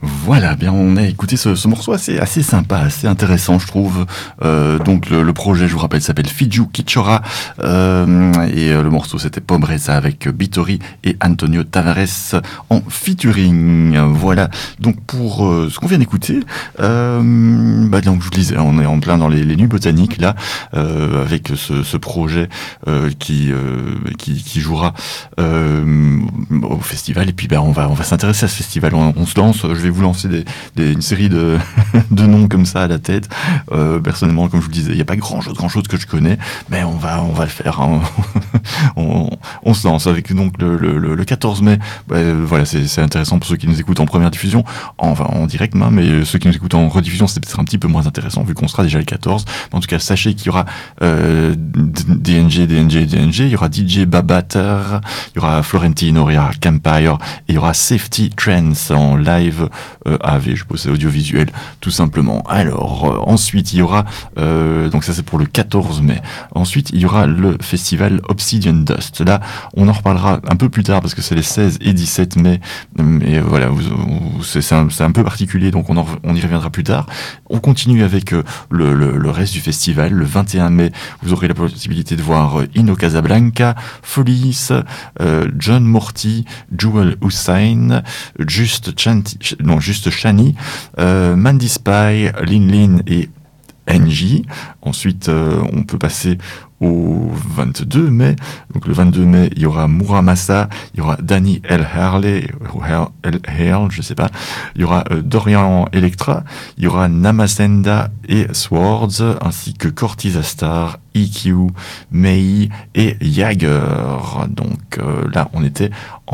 Voilà, bien on a écouté ce morceau assez sympa, assez intéressant je trouve. Donc le projet, je vous rappelle, s'appelle Fiju Kichora et le morceau c'était Pobreza avec Bittori et Antonio Tavares en featuring. Voilà, donc pour ce qu'on vient d'écouter, donc je vous le disais, on est en plein dans les nuits botaniques là, avec ce projet qui jouera au festival, et puis on va s'intéresser à ce festival. On se lance, je vais vous lancer une série de noms comme ça à la tête. Personnellement, comme je vous le disais, il n'y a pas grand chose que je connais, mais on va le faire. Hein. on se lance avec donc le 14 mai. Voilà, c'est intéressant pour ceux qui nous écoutent en première diffusion, en direct même, mais ceux qui nous écoutent en rediffusion, c'est peut-être un petit peu moins intéressant vu qu'on sera déjà le 14. Mais en tout cas, sachez qu'il y aura DNG, il y aura DJ Babater, il y aura Florentino, il y aura Campire, et il y aura Safety Trends en live AV, je suppose c'est audiovisuel tout simplement. Alors ensuite il y aura donc ça c'est pour le 14 mai. Ensuite il y aura le festival Obsidian Dust. Là on en reparlera un peu plus tard parce que c'est les 16 et 17 mai. Mais voilà, c'est un peu particulier, donc on y reviendra plus tard. On continue avec le reste du festival. Le 21 mai, vous aurez la possibilité de voir Ino Casablanca, Folies, John Morty, Jewel Hussain, Juste Shani, Mandy Spy, Lin Lin et NJ. Ensuite, on peut passer au 22 mai. Donc le 22 mai, il y aura Muramasa, il y aura Danny L. Harley, je sais pas. Il y aura Dorian Electra, il y aura Namasenda et Swords, ainsi que Cortiza Star, EQ, Mei et Jagger. Donc là, on était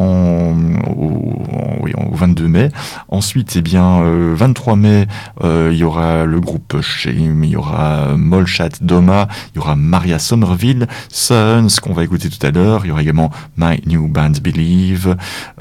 au 22 mai. Ensuite, 23 mai, il y aura le groupe Shame, il y aura Molchat Doma, il y aura Maria Somerville, Sons, qu'on va écouter tout à l'heure. Il y aura également My New Band Believe,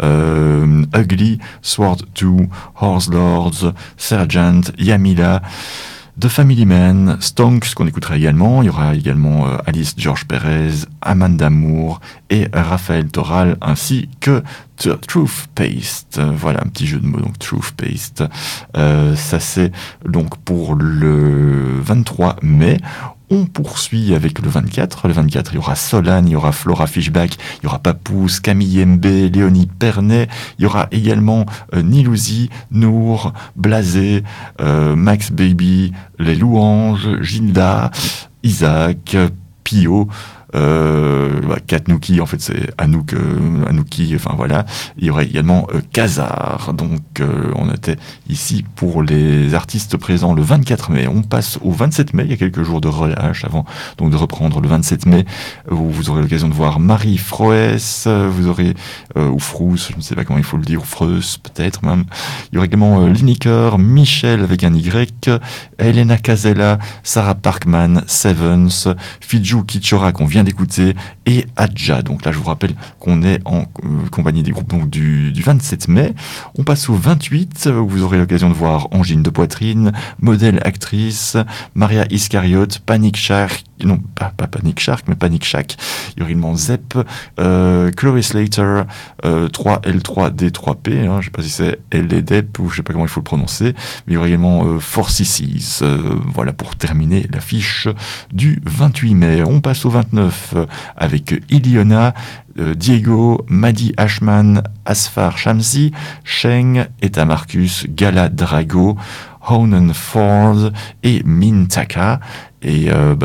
Ugly, Sword 2, Horse Lords, Sergeant, Yamila, The Family Man, Stonks, qu'on écoutera également. Il y aura également Alice George Perez, Amanda Moore et Raphaël Toral, ainsi que Truth Paste. Voilà, un petit jeu de mots, donc Truth Paste. Ça c'est donc pour le 23 mai. On poursuit avec le 24. Le 24, il y aura Solane, il y aura Flora Fishback, il y aura Papoose, Camille Mb, Léonie Pernet, il y aura également Nilouzi, Nour, Blasé, Max Baby, Les Louanges, Gilda, Isaac, Pio, Katnouki, en fait c'est Anouki, enfin voilà. Il y aura également Kazar. Donc on était ici pour les artistes présents le 24 mai. On passe au 27 mai, il y a quelques jours de relâche avant donc de reprendre le 27 mai, où vous aurez l'occasion de voir Marie Froès, vous aurez ou Frous, je ne sais pas comment il faut le dire, ou Freus peut-être même. Il y aura également Lineker, Michel avec un Y, Elena Casella, Sarah Parkman, Sevens, Fiju Kichora qu'on vient d'écouter, et Adja. Donc là je vous rappelle qu'on est en compagnie des groupes donc, du 27 mai. On passe au 28 où vous aurez l'occasion de voir Angine de Poitrine, Modèle Actrice, Maria Iscariote, Panic Shark, non pas Panic Shark mais Panic Shack, il y aura également Zep, Chloé Slater, 3L3D3P, je sais pas si c'est LDDEP ou je sais pas comment il faut le prononcer, mais il y aura également Four Sissies. Voilà pour terminer l'affiche du 28 mai. On passe au 29 avec Iliona, Diego, Madi Ashman, Asfar Shamsi, Sheng, Eta Marcus, Gala Drago, Honan Ford et Mintaka. Et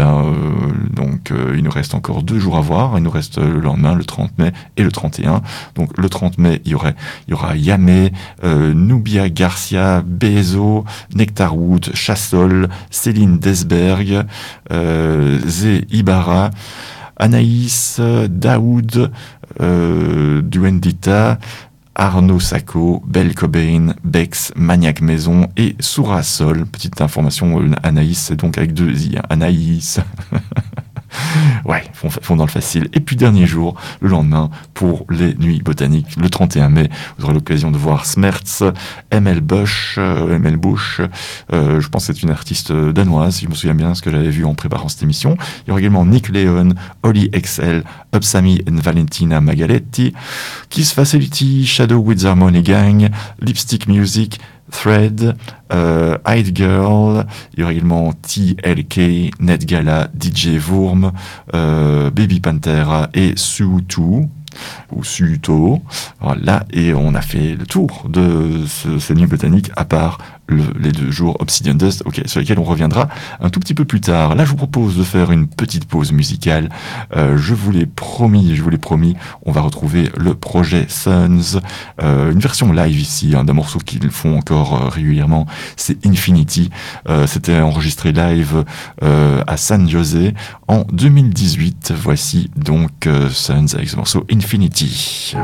donc il nous reste encore 2 jours à voir. Il nous reste le lendemain, le 30 mai et le 31. Donc le 30 mai, il y aura Yamé, Nubia Garcia, Bezo, Nectarwood, Chassol, Céline Desberg, Zé Ibarra, Anaïs, Daoud, Duendita, Arnaud Sacco, Belle Cobain, Bex, Maniac Maison et Soura Sol. Petite information, Anaïs, c'est donc avec 2 i, Anaïs. Ouais, font dans le facile. Et puis dernier jour, le lendemain, pour les nuits botaniques, le 31 mai, vous aurez l'occasion de voir Smertz, ML Bush, je pense que c'est une artiste danoise, si je me souviens bien ce que j'avais vu en préparant cette émission. Il y aura également Nick Leon, Oli XL, Upsami et Valentina Magaletti, Kiss Facility, Shadow with Harmony Gang, Lipstick Music, Thread, Hide Girl, il y aura également TLK, Netgala, DJ Worm, Baby Pantera et Sutu. Ou Suto, voilà, et on a fait le tour de ces nuits botaniques, à part les 2 jours Obsidian Dust, sur lesquels on reviendra un tout petit peu plus tard. Là, je vous propose de faire une petite pause musicale. Je vous l'ai promis, on va retrouver le projet Suns, une version live ici, d'un morceau qu'ils font encore régulièrement, c'est Infinity. C'était enregistré live à San José en 2018. Voici donc Suns avec ce morceau Infinity.